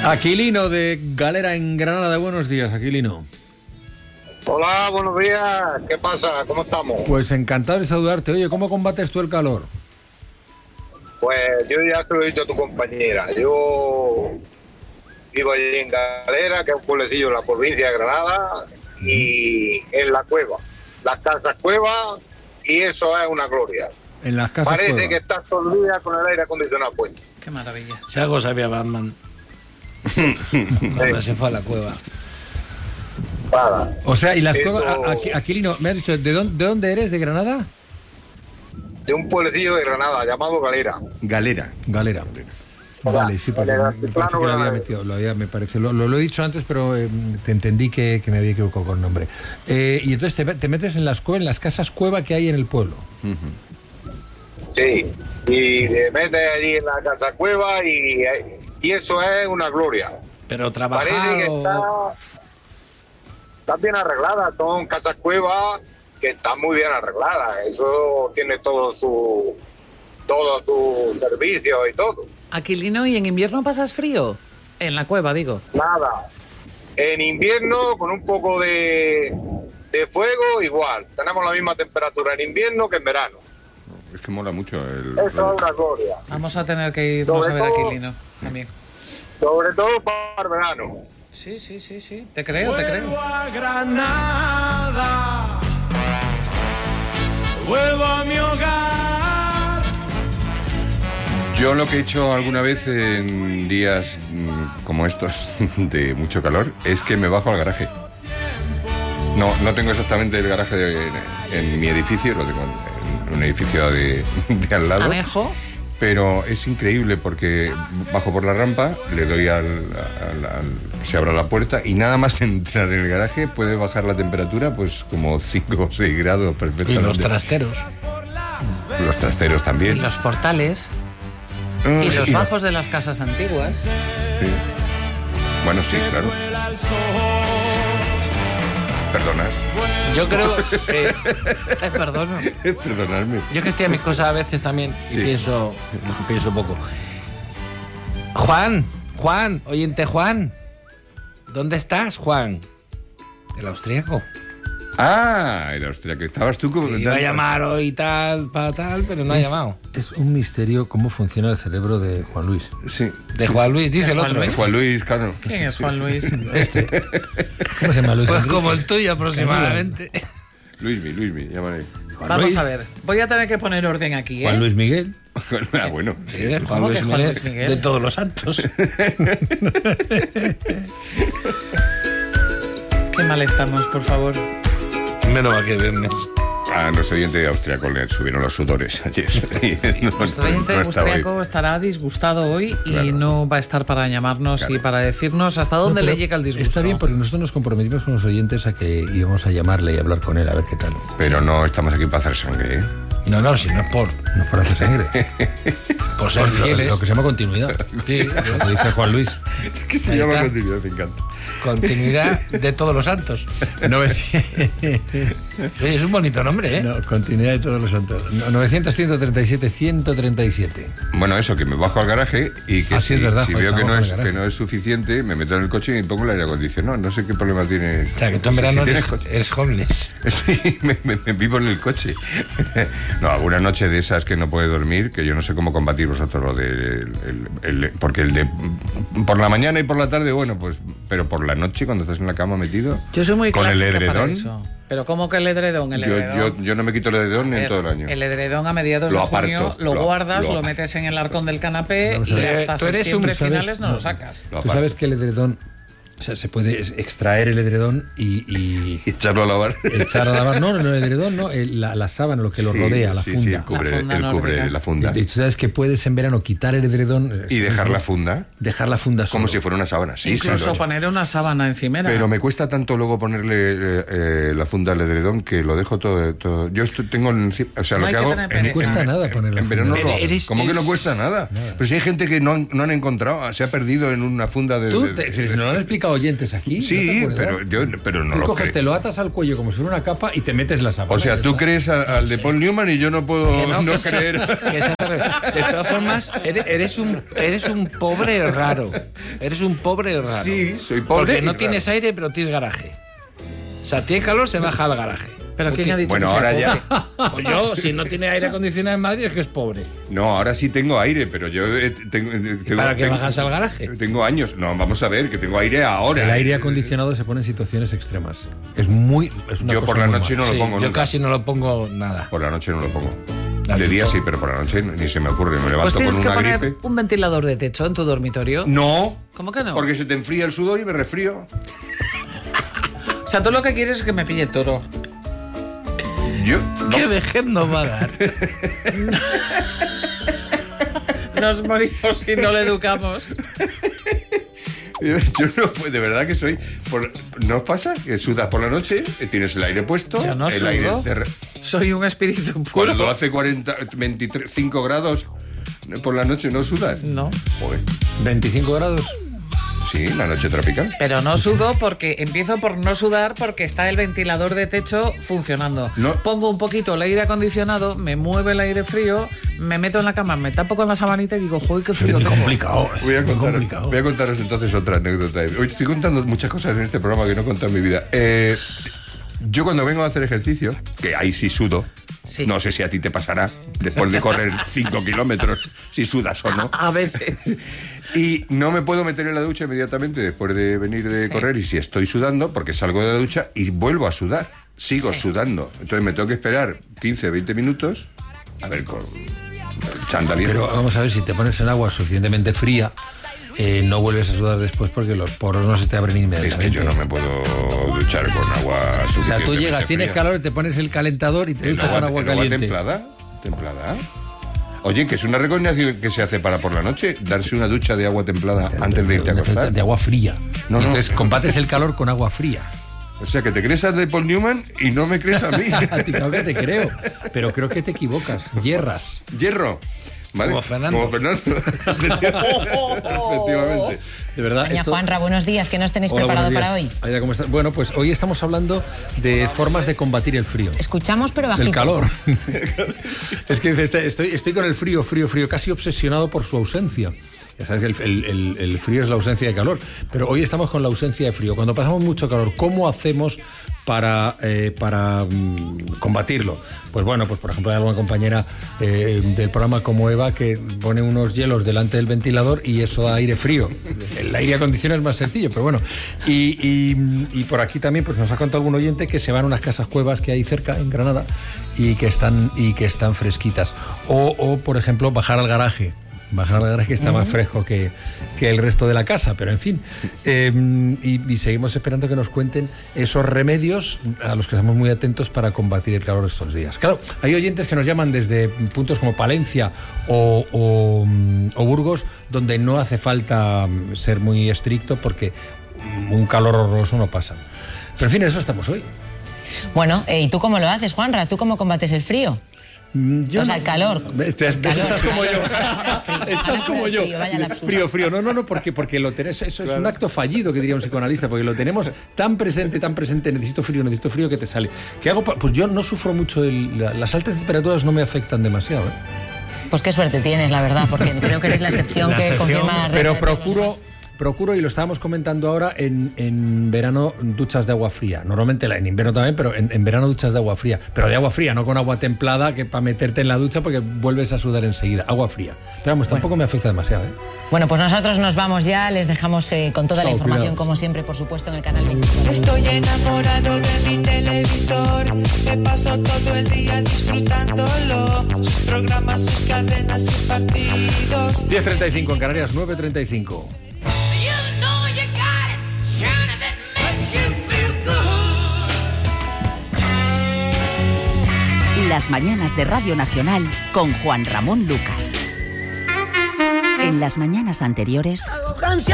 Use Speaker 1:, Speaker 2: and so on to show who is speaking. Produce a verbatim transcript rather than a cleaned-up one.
Speaker 1: Aquilino de Galera en Granada. Buenos días, Aquilino.
Speaker 2: Hola, buenos días. ¿Qué pasa? ¿Cómo estamos?
Speaker 1: Pues encantado de saludarte. Oye, ¿cómo combates tú el calor?
Speaker 2: Pues yo ya te lo he dicho a tu compañera. Yo vivo allí en Galera, que es un pueblecillo en la provincia de Granada, y en la cueva. Las casas cueva, y eso es una gloria.
Speaker 1: En las casas
Speaker 2: Parece
Speaker 1: cueva.
Speaker 2: que estás todo el día con el aire acondicionado puesto.
Speaker 3: Qué maravilla.
Speaker 4: Si algo sabía Batman. Cuando se fue a la cueva.
Speaker 2: Para.
Speaker 1: O sea, y las
Speaker 2: Eso-
Speaker 1: cuevas... a- Aqu- Aquilino, me has dicho, ¿de dónde, ¿de dónde eres? ¿De Granada?
Speaker 2: De un pueblecillo de Granada llamado Galera.
Speaker 5: Galera.
Speaker 1: Galera. Vale, sí, porque
Speaker 2: Galera,
Speaker 1: me parece
Speaker 2: plano,
Speaker 1: que lo había
Speaker 2: Granada.
Speaker 1: metido, lo había, me parece, lo, lo- lo he dicho antes, pero eh, te entendí que, que me había equivocado con el nombre. Eh, y entonces te, te metes en las cuevas, en las casas cueva que hay en el pueblo.
Speaker 2: Sí. Y te metes allí en la casa cueva y, y eso es una gloria.
Speaker 4: Pero
Speaker 2: Parece
Speaker 4: trabajar
Speaker 2: que
Speaker 4: o...
Speaker 2: está, está bien arreglada. Son casas cuevas que están muy bien arregladas. Eso tiene todo su todo su servicio y todo.
Speaker 3: Aquilino, ¿y en invierno pasas frío? En la cueva, digo.
Speaker 2: Nada. En invierno, con un poco de, de fuego, igual. Tenemos la misma temperatura en invierno que en verano.
Speaker 5: Es que mola mucho el...
Speaker 2: Eso es una gloria.
Speaker 3: Vamos a tener que irnos
Speaker 2: Sobre
Speaker 3: a ver a
Speaker 2: todo-
Speaker 3: Aquilino también.
Speaker 2: Sobre todo para el verano.
Speaker 3: Sí, sí, sí, sí. Te creo, te creo.
Speaker 6: Vuelvo a Granada, vuelvo a mi hogar.
Speaker 5: Yo lo que he hecho alguna vez en días mm, como estos de mucho calor es que me bajo al garaje. No, no tengo exactamente el garaje de- en, en mi edificio, lo tengo en, en un edificio de, de al lado.
Speaker 3: Anejo.
Speaker 5: Pero es increíble porque bajo por la rampa, le doy al, al- al- se abre la puerta y nada más entrar en el garaje puede bajar la temperatura pues como cinco o seis grados
Speaker 4: Y
Speaker 5: perfectamente.
Speaker 4: los trasteros.
Speaker 5: Los trasteros
Speaker 3: Y
Speaker 5: también.
Speaker 3: los portales.
Speaker 5: Mm,
Speaker 3: Y los
Speaker 5: y-
Speaker 3: bajos de las casas antiguas.
Speaker 5: sí. Bueno, sí, claro. Perdonad.
Speaker 4: Yo creo que...
Speaker 3: Te perdono.
Speaker 5: Perdonadme.
Speaker 4: Yo que estoy a mis cosas a veces también y
Speaker 5: Sí.
Speaker 4: pienso, pienso poco. Juan, Juan, oyente Juan. ¿Dónde estás, Juan? El austríaco.
Speaker 5: Ah, el austríaco. Estabas tú como...
Speaker 4: Que iba a llamar hoy tal, para tal, pero no ha
Speaker 1: Es-
Speaker 4: llamado.
Speaker 1: Es un misterio cómo funciona el cerebro de Juan Luis.
Speaker 5: Sí.
Speaker 4: De Juan Luis, dice
Speaker 3: ¿De
Speaker 4: el
Speaker 3: Juan
Speaker 4: otro. ¿eh?
Speaker 3: Luis?
Speaker 5: Juan Luis, claro.
Speaker 3: ¿Quién es Juan Luis?
Speaker 1: Este. ¿Cómo se llama Luis?
Speaker 4: Pues
Speaker 1: Enrique?
Speaker 4: como el tuyo aproximadamente.
Speaker 5: Luismi, Luismi, llámale.
Speaker 1: Juan
Speaker 3: Vamos
Speaker 1: Luis.
Speaker 3: a ver. Voy a tener que poner orden aquí, ¿eh?
Speaker 1: Juan Luis Miguel.
Speaker 5: Ah, bueno.
Speaker 4: Sí, de Juan
Speaker 3: ¿Cómo
Speaker 4: Luis,
Speaker 3: que Juan
Speaker 4: Miguel,
Speaker 3: Luis Miguel?
Speaker 4: de todos los santos.
Speaker 3: Qué mal estamos, por favor.
Speaker 4: Menos mal que viernes.
Speaker 5: A nuestro oyente austriaco le subieron los sudores ayer. No,
Speaker 3: Nuestro
Speaker 5: no
Speaker 3: oyente
Speaker 5: está hoy.
Speaker 3: austriaco estará disgustado hoy y
Speaker 5: Claro.
Speaker 3: no va a estar para llamarnos
Speaker 5: Claro.
Speaker 3: y para decirnos hasta dónde
Speaker 1: No,
Speaker 3: le
Speaker 1: pero
Speaker 3: llega el disgusto.
Speaker 1: Está bien porque nosotros nos comprometimos con los oyentes a que íbamos a llamarle y hablar con él a ver qué tal.
Speaker 5: Pero no estamos aquí para hacer sangre, ¿eh?
Speaker 4: No, no, si no es por,
Speaker 1: No es por hacer sangre.
Speaker 4: por ser
Speaker 1: Por lo,
Speaker 4: fieles.
Speaker 1: lo que se llama continuidad.
Speaker 4: Sí,
Speaker 1: Lo que dice Juan Luis.
Speaker 5: ¿Qué se
Speaker 4: Ahí
Speaker 5: llama
Speaker 4: está.
Speaker 5: continuidad? Me encanta.
Speaker 4: continuidad de todos los santos.
Speaker 1: No,
Speaker 4: Oye, es un bonito nombre, ¿eh?
Speaker 1: no, continuidad de todos los santos. No, novecientos, ciento treinta y siete, ciento treinta y siete.
Speaker 5: Bueno, eso, que me bajo al garaje y que
Speaker 1: Ah, sí,
Speaker 5: si,
Speaker 1: es verdad,
Speaker 5: si
Speaker 1: joder,
Speaker 5: veo que
Speaker 1: estamos
Speaker 5: no,
Speaker 1: en
Speaker 5: es,
Speaker 1: el garaje.
Speaker 5: que no es suficiente, me meto en el coche y pongo el aire acondicionado. No sé qué problema tiene.
Speaker 4: O sea, que tú en
Speaker 5: Si
Speaker 4: verano
Speaker 5: tienes
Speaker 4: eres,
Speaker 5: coche.
Speaker 4: eres homeless.
Speaker 5: Sí, me, me- me vivo en el coche. No, alguna noche de esas que no puede dormir, que yo no sé cómo combatir vosotros lo de... el- el- el- porque el de... Por la mañana y por la tarde, bueno, pues... Pero por la noche, cuando estás en la cama metido...
Speaker 3: Yo soy muy
Speaker 5: con el
Speaker 3: clásica para
Speaker 5: edredón...
Speaker 3: eso. Pero ¿cómo que el edredón? El
Speaker 5: Yo,
Speaker 3: edredón.
Speaker 5: yo, yo no me quito el edredón
Speaker 3: A
Speaker 5: en
Speaker 3: ver,
Speaker 5: todo el año.
Speaker 3: El edredón a mediados
Speaker 5: Lo
Speaker 3: de
Speaker 5: aparto,
Speaker 3: junio lo,
Speaker 5: lo-
Speaker 3: guardas,
Speaker 5: lo-
Speaker 3: lo metes en el arcón del canapé
Speaker 1: Vamos a
Speaker 3: y
Speaker 1: ver.
Speaker 3: hasta
Speaker 4: Tú eres un-
Speaker 3: septiembre
Speaker 1: ¿sabes?
Speaker 3: finales no,
Speaker 1: No.
Speaker 3: lo sacas.
Speaker 5: Lo
Speaker 1: Tú
Speaker 5: aparto.
Speaker 1: sabes que el edredón, o sea, se puede ex- extraer el edredón y, y
Speaker 5: Y echarlo a lavar.
Speaker 1: echar a lavar. No, no, no, el edredón no, el- la, la sábana, lo que lo
Speaker 5: Sí,
Speaker 1: rodea, la
Speaker 5: sí,
Speaker 1: funda.
Speaker 5: sí, el cubre,
Speaker 3: La funda
Speaker 5: el cubre
Speaker 3: nórdica.
Speaker 5: la funda.
Speaker 1: Y tú sabes que puedes en verano quitar el edredón
Speaker 5: Y dejar la funda
Speaker 1: dejar la funda
Speaker 5: como
Speaker 1: solo.
Speaker 5: si fuera una sábana. Sí, sí,
Speaker 3: Incluso
Speaker 5: lo-
Speaker 3: poner una sábana encimera.
Speaker 5: Pero me cuesta tanto luego ponerle eh, eh, la funda al edredón que lo dejo todo. todo. Yo esto tengo. en- O sea,
Speaker 3: No
Speaker 5: lo
Speaker 3: hay
Speaker 5: que
Speaker 3: que
Speaker 5: hago.
Speaker 3: tener
Speaker 5: en-
Speaker 3: pereza.
Speaker 1: cuesta
Speaker 5: en-
Speaker 1: nada
Speaker 5: en-
Speaker 1: poner la
Speaker 5: En verano
Speaker 1: funda.
Speaker 5: lo hago.
Speaker 4: Eres-
Speaker 5: ¿Cómo que no
Speaker 4: es-
Speaker 5: cuesta nada? Pero si hay gente que no, han- no han encontrado, se ha perdido en una funda de.
Speaker 1: Tú,
Speaker 5: de-
Speaker 1: te-
Speaker 5: de-
Speaker 1: si nos lo han explicado contado oyentes aquí.
Speaker 5: Sí,
Speaker 1: ¿no te
Speaker 5: pero
Speaker 1: acuerdas?
Speaker 5: yo pero no
Speaker 1: Tú
Speaker 5: lo
Speaker 1: coges,
Speaker 5: creo.
Speaker 1: te lo atas al cuello como si fuera una capa y te metes la sábana.
Speaker 5: O sea, tú
Speaker 1: ¿sabes?
Speaker 5: crees a- al de Paul Newman y yo no puedo
Speaker 4: Que
Speaker 5: no,
Speaker 4: no, que-
Speaker 5: creer.
Speaker 4: que es al revés. De todas formas, eres, eres un, eres un pobre raro. Eres un pobre raro.
Speaker 5: Sí, soy pobre
Speaker 4: Porque
Speaker 5: y
Speaker 4: no
Speaker 5: raro.
Speaker 4: tienes aire, pero tienes garaje. O sea, tiene calor, se baja al garaje.
Speaker 3: Pero ¿quién ha dicho
Speaker 5: Bueno,
Speaker 3: que sea
Speaker 5: ahora
Speaker 3: pobre?
Speaker 5: ya.
Speaker 4: Pues yo, si no tiene aire acondicionado en Madrid, es que es pobre.
Speaker 5: No, ahora sí tengo aire, pero yo eh, tengo, eh, tengo-
Speaker 4: ¿Para qué
Speaker 5: tengo-
Speaker 4: bajas al garaje?
Speaker 5: Tengo años. No, vamos a ver, que tengo aire ahora.
Speaker 1: El aire acondicionado se pone en situaciones extremas. Es muy. Es una
Speaker 5: Yo
Speaker 1: cosa
Speaker 5: por la
Speaker 1: muy
Speaker 5: noche
Speaker 1: mala.
Speaker 5: no lo
Speaker 4: Sí,
Speaker 5: pongo
Speaker 4: yo
Speaker 5: nunca.
Speaker 4: casi no lo pongo nada.
Speaker 5: Por la noche no lo pongo.
Speaker 4: Ah,
Speaker 5: De
Speaker 4: yo
Speaker 5: día
Speaker 4: to-
Speaker 5: sí, pero por la noche ni se me ocurre. Me
Speaker 3: Pues
Speaker 5: levanto
Speaker 3: tienes
Speaker 5: con
Speaker 3: que
Speaker 5: una
Speaker 3: poner
Speaker 5: gripe.
Speaker 3: un ventilador de techo en tu dormitorio.
Speaker 5: No.
Speaker 3: ¿Cómo que no?
Speaker 5: Porque se te enfría el sudor y me resfrío.
Speaker 3: O sea, tú lo que quieres es que me pille el toro.
Speaker 5: Yo. no.
Speaker 4: ¿Qué vejez nos va a dar?
Speaker 3: Nos morimos si no le educamos.
Speaker 5: Yo no puedo, de verdad que soy. Por, ¿no os pasa? Que sudas por la noche, eh, tienes el aire puesto.
Speaker 3: Yo no
Speaker 5: el
Speaker 3: sudo.
Speaker 5: aire te re-
Speaker 3: Soy un espíritu puro.
Speaker 5: Cuando hace cuarenta, veinticinco grados por la noche, ¿no sudas?
Speaker 3: No.
Speaker 5: Joder.
Speaker 1: veinticinco grados.
Speaker 5: Sí, la noche tropical.
Speaker 3: Pero no sudo porque empiezo por no sudar porque está el ventilador de techo funcionando.
Speaker 5: No.
Speaker 3: Pongo un poquito el aire acondicionado, me mueve el aire frío, me meto en la cama, me tapo con la sabanita y digo, joder, qué frío
Speaker 1: Es
Speaker 3: tengo.
Speaker 1: complicado.
Speaker 5: Voy a,
Speaker 1: muy
Speaker 5: contaros,
Speaker 1: complicado.
Speaker 5: voy a contaros entonces otra anécdota. Hoy estoy contando muchas cosas en este programa que no he contado en mi vida. Eh, yo cuando vengo a hacer ejercicio, que ahí sí sudo,
Speaker 3: Sí.
Speaker 5: no sé si a ti te pasará, después de correr cinco kilómetros, si sudas o no.
Speaker 3: A veces.
Speaker 5: Y no me puedo meter en la ducha inmediatamente después de venir de
Speaker 3: Sí.
Speaker 5: correr y si estoy sudando, porque salgo de la ducha y vuelvo a sudar. Sigo
Speaker 3: Sí.
Speaker 5: sudando. Entonces me tengo que esperar quince, veinte minutos, a ver, con el chándal y eso.
Speaker 1: Pero vamos a ver, si te pones en agua suficientemente fría, eh, no vuelves a sudar después porque los poros no se te abren
Speaker 5: Es
Speaker 1: inmediatamente.
Speaker 5: que yo no me puedo duchar con agua
Speaker 1: O sea,
Speaker 5: suficientemente
Speaker 1: tú llegas, tienes
Speaker 5: fría.
Speaker 1: calor, te pones el calentador y te
Speaker 5: ¿El
Speaker 1: duchas con agua
Speaker 5: el agua
Speaker 1: caliente.
Speaker 5: templada? ¿Templada? Oye, que es una recomendación que se hace para por la noche, darse una ducha de agua templada antes de irte a acostar.
Speaker 1: De agua fría.
Speaker 5: No,
Speaker 1: Y
Speaker 5: no.
Speaker 1: entonces combates el calor con agua fría.
Speaker 5: O sea, que te crees a de Paul Newman y no me crees a mí.
Speaker 1: A ti claro que te creo, pero creo que te equivocas. Hierras.
Speaker 5: Hierro. ¿Vale?
Speaker 4: Como Fernando.
Speaker 5: Como Fernando. Efectivamente.
Speaker 1: De verdad.
Speaker 7: Doña
Speaker 1: esto-
Speaker 7: Juanra, buenos días. ¿Qué nos tenéis
Speaker 1: Hola,
Speaker 7: preparado
Speaker 1: buenos
Speaker 7: para
Speaker 1: días.
Speaker 7: hoy?
Speaker 1: Aida, ¿cómo estás? Bueno, pues hoy estamos hablando de formas de combatir el frío.
Speaker 7: Escuchamos, pero bajito.
Speaker 1: El calor. Es que estoy, estoy con el frío, frío, frío, casi obsesionado por su ausencia. Ya sabes que el, el- el- el frío es la ausencia de calor, pero hoy estamos con la ausencia de frío. Cuando pasamos mucho calor, ¿cómo hacemos para, eh, para mm, combatirlo? Pues bueno, pues por ejemplo hay alguna compañera eh, del programa como Eva que pone unos hielos delante del ventilador y eso da aire frío. El aire acondicionado es más sencillo, pero bueno. Y, y- y por aquí también pues nos ha contado algún oyente que se van a unas casas cuevas que hay cerca, en Granada, y que están, y que están fresquitas. O, o, por ejemplo, bajar al garaje. Bajar al garaje que está más fresco que, que el resto de la casa, pero en fin. Eh, y, y seguimos esperando que nos cuenten esos remedios a los que estamos muy atentos para combatir el calor estos días. Claro, hay oyentes que nos llaman desde puntos como Palencia o, o, mm, o Burgos, donde no hace falta mm, ser muy estricto porque mm, un calor horroroso no pasa. Pero en fin, eso estamos hoy.
Speaker 7: Bueno, eh, ¿y tú cómo lo haces, Juanra? ¿Tú cómo combates el frío?
Speaker 1: Mm, yo
Speaker 7: O sea,
Speaker 1: no-
Speaker 7: el calor.
Speaker 1: Estás,
Speaker 7: El calor,
Speaker 1: estás como yo.
Speaker 7: frío.
Speaker 1: Estás como yo.
Speaker 7: Frío, vaya lapsus.
Speaker 1: Frío, frío. No, no, no, porque, porque lo tenés, eso es un acto fallido, que diría un psicoanalista, porque lo tenemos tan presente, tan presente, necesito frío, necesito frío, que te sale. ¿Qué hago? pa- Pues yo no sufro mucho, el- la- las altas temperaturas no me afectan demasiado, ¿eh?
Speaker 7: Pues qué suerte tienes, la verdad, porque creo que eres la excepción
Speaker 4: La
Speaker 7: que
Speaker 4: excepción,
Speaker 7: confirma la regla
Speaker 1: Pero
Speaker 7: de todos los
Speaker 1: procuro,
Speaker 7: demás.
Speaker 1: procuro, y lo estábamos comentando ahora, en, en verano duchas de agua fría. Normalmente la- en invierno también, pero en, en verano duchas de agua fría. Pero de agua fría, no con agua templada, que para meterte en la ducha porque vuelves a sudar enseguida. Agua fría. Pero vamos, tampoco me afecta demasiado, ¿eh?
Speaker 7: Bueno, pues nosotros nos vamos ya, les dejamos eh, con toda la
Speaker 1: Chao,
Speaker 7: información,
Speaker 1: cuidado.
Speaker 7: como siempre, por supuesto, en el canal veinticuatro.
Speaker 6: Estoy enamorado de mi televisor. Me paso todo el día disfrutándolo. Sus programas, sus cadenas, sus partidos.
Speaker 1: diez treinta y cinco en Canarias, nueve treinta y cinco.
Speaker 8: Las mañanas de Radio Nacional con Juan Ramón Lucas. En las mañanas anteriores...